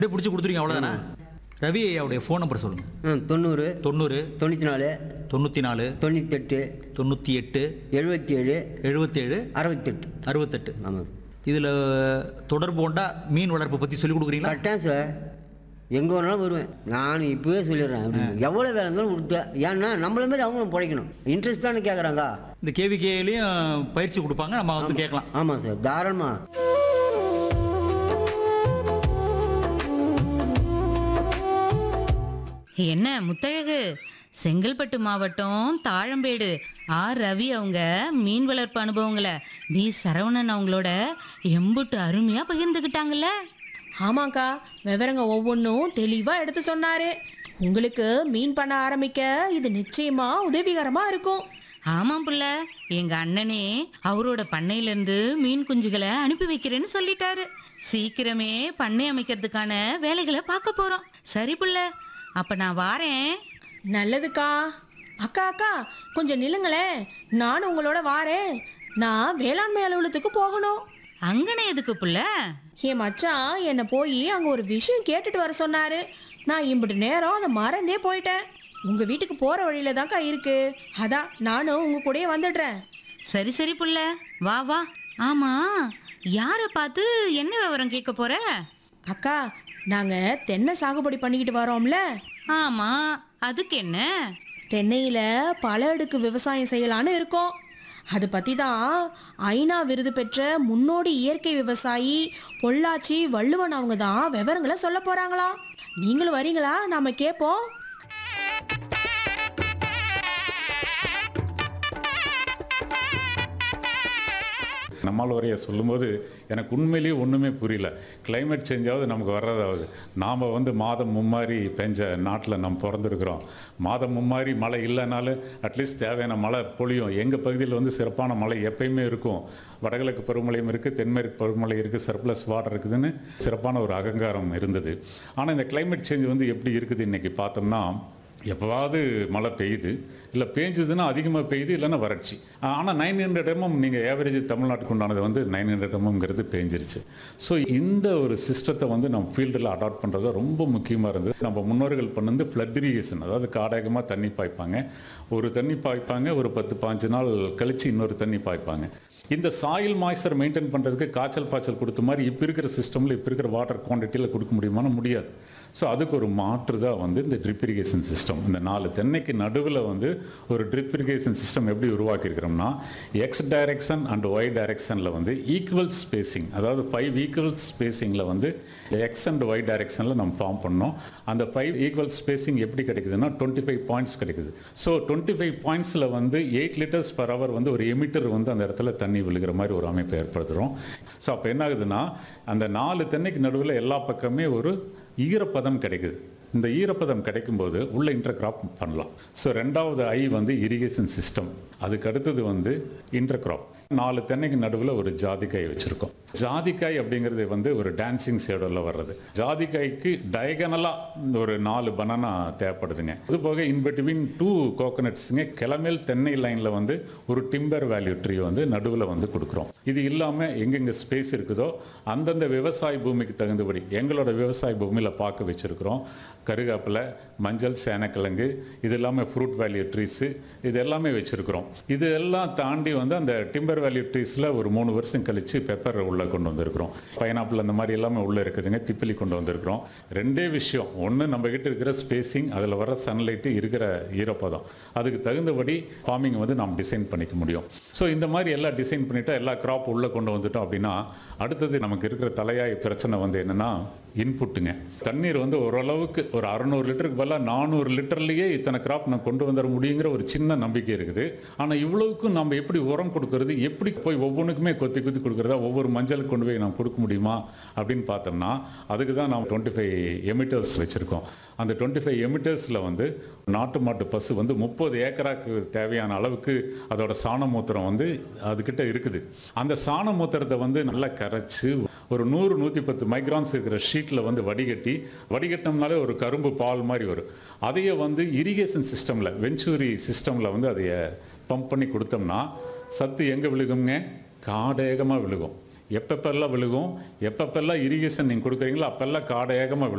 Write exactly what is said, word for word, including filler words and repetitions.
அப்படியே பிடிச்சி கொடுத்துருங்க அவ்வளோதானே. ரவி ஐயாவுடைய ஃபோன் நம்பர் சொல்லுங்கள். ம் தொண்ணூறு தொண்ணூறு தொண்ணூற்றி நாலு தொண்ணூற்றி நாலு தொண்ணூத்தெட்டு தொண்ணூற்றி எட்டு எழுபத்தி ஏழு எழுபத்தேழு அறுபத்தெட்டு. அறுபத்தெட்டு. ஆமாம். இதில் தொடர்பு கொண்டா மீன் வளர்ப்பை பற்றி சொல்லிக் கொடுக்குறீங்களா? கரெக்டாக சார், எங்கே வேணாலும் வருவேன். நான் இப்போவே சொல்லிடுறேன் அப்படின்னு எவ்வளோ வேலை இருந்தாலும் கொடுத்தேன். ஏன்னா நம்மள மாதிரி அவங்களும் பிழைக்கணும். இன்ட்ரெஸ்ட் தானே கேட்குறாங்க. இந்த கேவிகேலையும் பயிற்சி கொடுப்பாங்க, நம்ம வந்து கேட்கலாம். ஆமாம் சார், தாராளமாக. என்ன முத்தழகு, செங்கல்பட்டு மாவட்டம் தாழம்பேடு ஆர் ரவி அவங்க மீன் வளர்ப்பு அனுபவங்களை பி சரவணன் அவங்களோட எம்புட்டு அருமையா பகிர்ந்துக்கிட்டாங்கல்ல. ஆமாக்கா, விவரங்க ஒவ்வொன்றும் தெளிவாக எடுத்து சொன்னாரு. உங்களுக்கு மீன் பண்ண ஆரம்பிக்க இது நிச்சயமா உதவிகரமா இருக்கும். ஆமாம் புள்ள, எங்க அண்ணனே அவரோட பண்ணையிலேருந்து மீன் குஞ்சுகளை அனுப்பி வைக்கிறேன்னு சொல்லிட்டாரு. சீக்கிரமே பண்ணை அமைக்கிறதுக்கான வேலைகளை பார்க்க போறோம். சரி புள்ள, அப்ப நான் வாரேன். நல்லதுக்கா. அக்கா அக்கா கொஞ்சம் நில்லுங்களேன், நானும் உங்களோட வாரேன். நான் வேளாண்மை அலுவலகத்துக்கு போகணும். அங்கனே எதுக்கு புள்ள? என் மச்சான் என்னை போய் அங்கே ஒரு விஷயம் கேட்டுட்டு வர சொன்னாரு. நான் இம்பிட்டு நேரம் அதை மறந்தே போயிட்டேன். உங்கள் வீட்டுக்கு போகிற வழியில தான்க்கா இருக்கு. அதான் நானும் உங்கள் கூடயே வந்துடுறேன். சரி சரி புள்ள, வா வா. ஆமா, யாரை பார்த்து என்ன விவரம் கேட்க போற? அக்கா, நாங்கள் தென்னை சாகுபடி பண்ணிக்கிட்டு வரோம்ல. ஆமா, அதுக்கு என்ன? தென்னையில் பல அடுக்கு விவசாயம் செய்யலான்னு இருக்கோம். அதை பற்றி தான் ஐநா விருது பெற்ற முன்னோடி இயற்கை விவசாயி பொள்ளாச்சி வள்ளுவன் அவங்க தான் விவரங்களை சொல்ல போகிறாங்களாம். நீங்களும் வரீங்களா? நாம் கேட்போம். நம்மால் வரைய சொல்லும்போது எனக்கு உண்மையிலேயே ஒன்றுமே புரியல. கிளைமேட் சேஞ்சாவது நமக்கு வர்றதாவது, நாம் வந்து மாதம் மும்மாரி பெஞ்ச நாட்டில் நம்ம பிறந்திருக்கிறோம். மாதம் மும்மாரி மழை இல்லைனாலும் அட்லீஸ்ட் தேவையான மழை பொழியும். எங்கள் பகுதியில் வந்து சிறப்பான மழை எப்பயுமே இருக்கும். வடகிழக்கு பருவமழையும் இருக்குது, தென்மேற்கு பருவமழை இருக்குது, சர்ப்ளஸ் வாட்டர் இருக்குதுன்னு சிறப்பான ஒரு அகங்காரம் இருந்தது. ஆனால் இந்த கிளைமேட் சேஞ்ச் வந்து எப்படி இருக்குது இன்றைக்கி பார்த்தோம்னா, எப்போவாவது மழை பெய்யுது, இல்லை பேஞ்சுதுன்னா அதிகமாக பெய்யுது, இல்லைன்னா வறட்சி. ஆனால் நைன் ஹண்ட்ரட் எம்எம் நீங்கள் ஏவரேஜ் தமிழ்நாட்டுக்கு உண்டானது வந்து நைன் ஹண்ட்ரட் எம்எம்ங்கிறது பேஞ்சிருச்சு. ஸோ இந்த ஒரு சிஸ்டத்தை வந்து நம்ம ஃபீல்டில் அடாப்ட் பண்ணுறது ரொம்ப முக்கியமாக இருந்தது. நம்ம முன்னோர்கள் பண்ணது ஃப்ளட் இரிகேஷன், அதாவது காடகமாக தண்ணி பாய்ப்பாங்க. ஒரு தண்ணி பாய்ப்பாங்க, ஒரு பத்து பாஞ்சு நாள் கழித்து இன்னொரு தண்ணி பாய்ப்பாங்க. இந்த சாயில் மாய்ச்சர் மெயின்டைன் பண்ணுறதுக்கு காய்ச்சல் பாய்ச்சல் கொடுத்த மாதிரி இப்போ இருக்கிற சிஸ்டமில் இப்போ இருக்கிற வாட்டர் குவான்டிட்டியில் கொடுக்க முடியுமான்னு முடியாது. ஸோ அதுக்கு ஒரு மாற்று தான் வந்து இந்த ட்ரிப் இரிகேஷன் சிஸ்டம். இந்த நாலு தென்னைக்கு நடுவில் வந்து ஒரு ட்ரிப் இரிகேஷன் சிஸ்டம் எப்படி உருவாக்கியிருக்கிறோம்னா, எக்ஸ் டைரெக்ஷன் அண்ட் ஒய் டைரெக்ஷனில் வந்து ஈக்குவல் ஸ்பேசிங், அதாவது ஃபைவ் ஈக்குவல் ஸ்பேசிங்கில் வந்து எக்ஸ் அண்ட் ஒய் டைரெக்ஷனில் நம்ம ஃபார்ம் பண்ணோம். அந்த ஃபைவ் ஈக்குவல் ஸ்பேசிங் எப்படி கிடைக்குதுன்னா டுவெண்ட்டி ஃபைவ் பாயிண்ட்ஸ் கிடைக்குது. ஸோ டுவெண்ட்டி ஃபைவ் பாயிண்ட்ஸில் வந்து எயிட் லிட்டர்ஸ் பர் ஹவர் வந்து ஒரு எமிட்டர் வந்து அந்த இடத்துல தண்ணி விழுகிற மாதிரி ஒரு அமைப்பை ஏற்படுத்துகிறோம். ஸோ அப்போ என்ன ஆகுதுன்னா, அந்த நாலு தென்னைக்கு நடுவில் எல்லா பக்கமே ஒரு ஈரப்பதம் கிடைக்குது. இந்த ஈரப்பதம் கிடைக்கும்போது உள்ள இன்டர் கிராப் பண்ணலாம். ஸோ ரெண்டாவது ஐ வந்து இரிகேஷன் சிஸ்டம். அதுக்கு அடுத்தது வந்து இன்டர் கிராப். நாலு தென்னைக்கு நடுவில் ஒரு ஜாதிக்காய் வச்சுருக்கோம். ஜாதிக்காய் அப்படிங்கிறது வந்து ஒரு டான்சிங் ஷேடோவில் வர்றது. ஜாதிக்காய்க்கு டயகனலாக ஒரு நாலு பனானா தேவைப்படுதுங்க. அது போக இன்பிட்வீன் டூ கோகனட்ஸுங்க கிளமேல் தென்னை லைனில் வந்து ஒரு டிம்பர் வேல்யூ ட்ரீ வந்து நடுவில் வந்து கொடுக்குறோம். இது இல்லாமல் எங்கெங்கே ஸ்பேஸ் இருக்குதோ அந்தந்த விவசாய பூமிக்கு தகுந்தபடி எங்களோட விவசாய பூமியில் பார்க்க வச்சுருக்கிறோம். கருகாப்பில், மஞ்சள், சேனக்கிழங்கு, இது எல்லாமே ஃப்ரூட் வேல்யூ ட்ரீஸு, இது எல்லாமே வச்சுருக்கிறோம். இது எல்லாம் தாண்டி வந்து அந்த டிம்பர் வேல்யூ ட்ரீஸில் ஒரு மூணு வருஷம் கழித்து பெப்பர் உள்ளே கொண்டு வந்திருக்கிறோம். பைனாப்பிள் அந்த மாதிரி எல்லாமே உள்ளே இருக்குதுங்க. திப்பிலி கொண்டு வந்திருக்கிறோம். ரெண்டே விஷயம், ஒன்று நம்மகிட்ட இருக்கிற ஸ்பேசிங், அதில் வர சன்லைட்டு, இருக்கிற ஈரப்பதம், அதுக்கு தகுந்தபடி ஃபார்மிங் வந்து நாம் டிசைன் பண்ணிக்க முடியும். ஸோ இந்த மாதிரி எல்லாம் டிசைன் பண்ணிவிட்டு எல்லா கிராப் உள்ளே கொண்டு வந்துட்டோம் அப்படின்னா, அடுத்தது நமக்கு இருக்கிற தலையாய பிரச்சனை வந்து என்னென்னா இன்புட்டுங்க. தண்ணீர் வந்து ஓரளவுக்கு ஒரு அறுநூறு லிட்டருக்கு பதிலாக நானூறு லிட்டர்லேயே இத்தனை கிராப் நான் கொண்டு வந்துட முடியுங்கிற ஒரு சின்ன நம்பிக்கை இருக்குது. ஆனால் இவ்வளவுக்கும் நம்ம எப்படி உரம் கொடுக்கறது, எப்படி போய் ஒவ்வொன்றுக்குமே கொத்தி கொத்தி கொடுக்குறதா, ஒவ்வொரு மஞ்சளுக்கு கொண்டு போய் நம்ம கொடுக்க முடியுமா அப்படின்னு பார்த்தோம்னா, அதுக்கு தான் நாம் டுவெண்ட்டி ஃபைவ் எமிட்டர்ஸ் வச்சுருக்கோம். அந்த டுவெண்ட்டி ஃபைவ் எமிட்டர்ஸில் வந்து நாட்டு மாட்டு பசு வந்து முப்பது ஏக்கராக்கு தேவையான அளவுக்கு அதோட சாண மூத்திரம் வந்து அதுக்கிட்ட இருக்குது. அந்த சாண மூத்திரத்தை வந்து நல்லா கரைச்சி ஒரு நூறு நூற்றி பத்து மைக்ரான்ஸ் இருக்கிற ஷீட்டில் வந்து வடிகட்டி, வடிகட்டினோம்னாலே ஒரு கரும்பு பால் மாதிரி வரும். அதையே வந்து இரிகேஷன் சிஸ்டமில், வெஞ்சூரி சிஸ்டமில் வந்து அதைய பம்ப் பண்ணி கொடுத்தோம்னா சத்து எங்கே விழுகுங்க? காடேகமாக விழுகும். எப்பப்பெல்லாம் விழுகும், எப்பப்பெல்லாம் இரிகேஷன் நீங்கள் கொடுக்குறீங்களோ அப்போல்லாம் காடேகமாக விழுகும்.